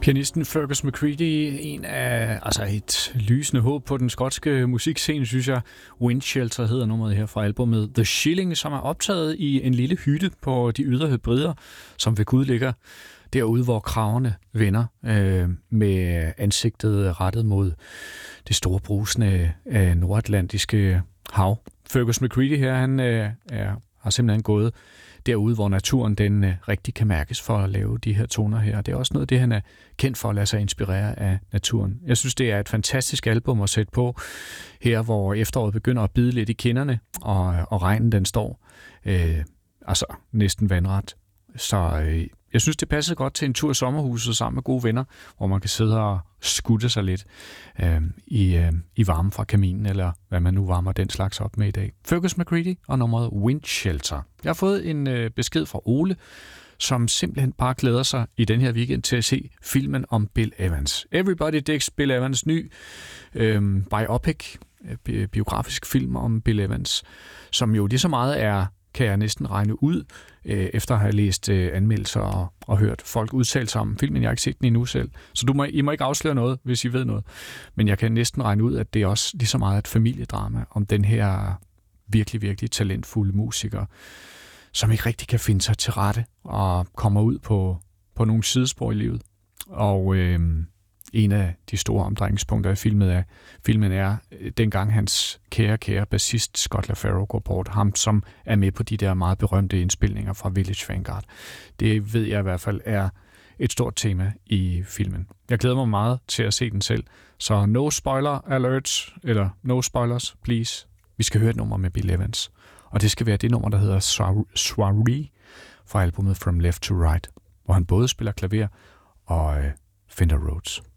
Pianisten Fergus McCready, et lysende håb på den skotske musikscene, synes jeg. Windshelter hedder nummeret her fra albumet The Shilling, som er optaget i en lille hytte på de ydre Hebrider, som ved Gud ligger derude, hvor kragerne vender med ansigtet rettet mod det store brusende nordatlantiske hav. Fergus McCready her, han har simpelthen gået derude, hvor naturen den rigtig kan mærkes for at lave de her toner her. Det er også noget af det, han er kendt for at lade sig inspirere af naturen. Jeg synes, det er et fantastisk album at sætte på her, hvor efteråret begynder at bide lidt i kinderne, og regnen den står næsten vandret. Så jeg synes, det passer godt til en tur i sommerhuset sammen med gode venner, hvor man kan sidde og skutte sig lidt i varme fra kaminen, eller hvad man nu varmer den slags op med i dag. Fergus McCready og nummeret Windshelter. Jeg har fået en besked fra Ole, som simpelthen bare glæder sig i den her weekend til at se filmen om Bill Evans. Everybody Digs Bill Evans, ny biopic, biografisk film om Bill Evans, som jo lige så meget er, kan jeg næsten regne ud, efter at have læst anmeldelser og hørt folk udtale sig om filmen. Jeg har ikke set den endnu selv, så I må ikke afsløre noget, hvis I ved noget. Men jeg kan næsten regne ud, at det er også lige så meget et familiedrama om den her virkelig, virkelig talentfulde musiker, som ikke rigtig kan finde sig til rette og kommer ud på nogle sidespor i livet. Og en af de store omdrejningspunkter i filmen er dengang hans kære bassist Scott LaFaro går bort. Ham, som er med på de der meget berømte indspilninger fra Village Vanguard. Det ved jeg i hvert fald er et stort tema i filmen. Jeg glæder mig meget til at se den selv. Så no spoiler alerts, eller no spoilers, please. Vi skal høre et nummer med Bill Evans. Og det skal være det nummer, der hedder Soiree fra albumet From Left to Right, hvor han både spiller klaver og Fender Rhodes.